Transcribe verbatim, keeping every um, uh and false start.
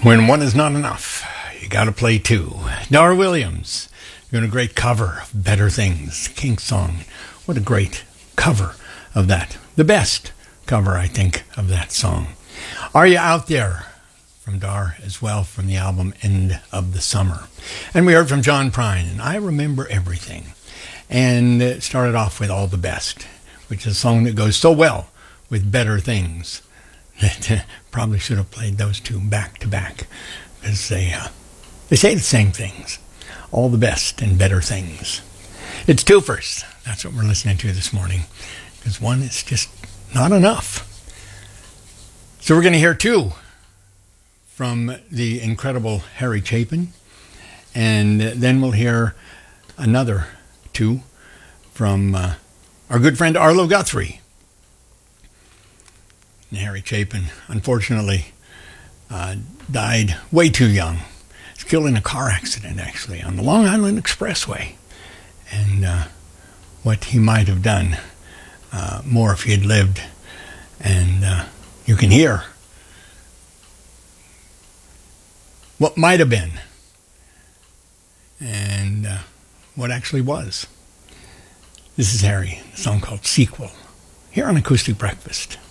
When one is not enough, you gotta play two. Dar Williams doing a great cover of Better Things, Kinks song. What a great cover of that. The best cover, I think, of that song. Are You Out There? From Dar as well, from the album End of the Summer. And we heard from John Prine, and I Remember Everything. And it started off with All the Best, which is a song that goes so well with Better Things that probably should have played those two back to back, because they, uh, they say the same things. All the best and better things. It's twofers. That's what we're listening to this morning, because one is just not enough. So we're going to hear two from the incredible Harry Chapin, and then we'll hear another two from uh, our good friend Arlo Guthrie. And Harry Chapin, unfortunately, uh, died way too young. He was killed in a car accident, actually, on the Long Island Expressway. And uh, what he might have done uh, more if he had lived. And uh, you can hear what might have been and uh, what actually was. This is Harry, a song called Sequel, here on Acoustic Breakfast.